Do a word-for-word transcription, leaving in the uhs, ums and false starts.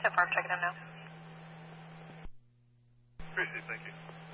So far, I'm checking them now. Appreciate it, thank you.